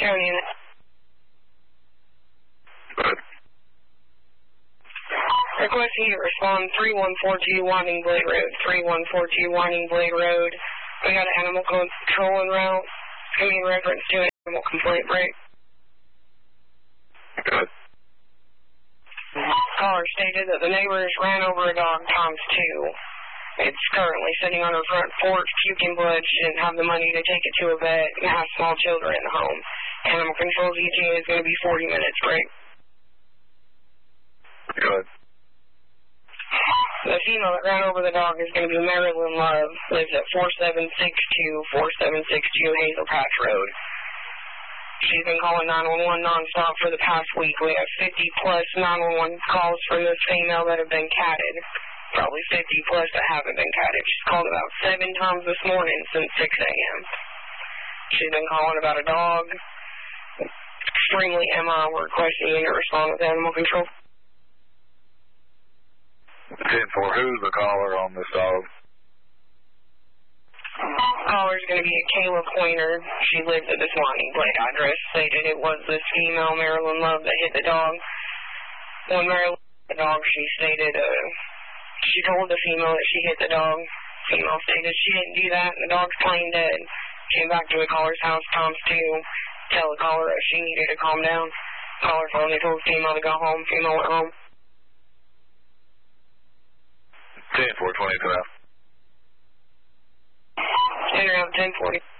County. Good. Requesting you respond 3142 Winding Blade Road. 3142 Winding Blade Road. We got an animal control en route. In reference to an animal complaint break. Good. Caller stated that the neighbors ran over a dog times 2. It's currently sitting on her front porch, puking blood. She didn't have the money to take it to a vet and has small children at home. Animal control's ETA is going to be 40 minutes break. Good. The female that ran over the dog is going to be Marilyn Love, lives at 4762 Hazel Patch Road. She's been calling 911 nonstop for the past week. We have 50-plus 911 calls from this female that have been catted. Probably 50-plus that haven't been catted. She's called about 7 times this morning since 6 a.m. She's been calling about a dog. Extremely MI. We're requesting you to respond with animal control. 10-4, who's the caller on this dog? Caller's going to be a Kayla Pointer. She lives at this Winding Blade address. Stated it was this female, Marilyn Love, that hit the dog. When Marilyn hit the dog, she stated, she told the female that she hit the dog. Female stated she didn't do that, and the dog's plain dead. Came back to the caller's house times 2. Tell the caller that she needed to calm down. Caller finally told the female to go home. Female went home. 10-4, 20 to that. Enter out 1040.